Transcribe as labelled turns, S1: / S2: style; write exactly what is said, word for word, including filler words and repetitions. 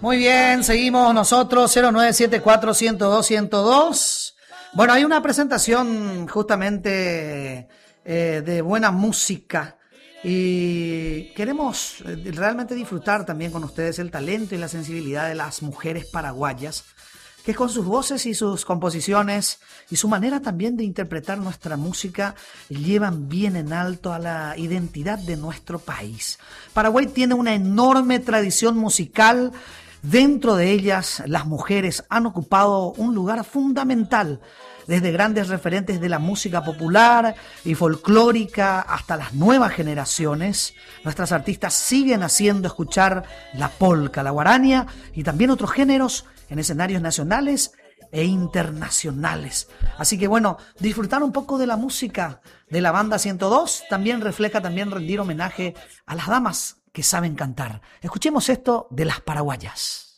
S1: Muy bien, seguimos nosotros, cero nueve siete cuatro, ciento dos, ciento dos. Bueno, hay una presentación justamente eh, de buena música y queremos eh, realmente disfrutar también con ustedes el talento y la sensibilidad de las mujeres paraguayas, que con sus voces y sus composiciones y su manera también de interpretar nuestra música llevan bien en alto a la identidad de nuestro país. Paraguay tiene una enorme tradición musical. Dentro de ellas, las mujeres han ocupado un lugar fundamental, desde grandes referentes de la música popular y folclórica hasta las nuevas generaciones. Nuestras artistas siguen haciendo escuchar la polca, la guarania y también otros géneros en escenarios nacionales e internacionales. Así que bueno, disfrutar un poco de la música de la banda ciento dos también refleja también rendir homenaje a las damas que saben cantar. Escuchemos esto de las paraguayas.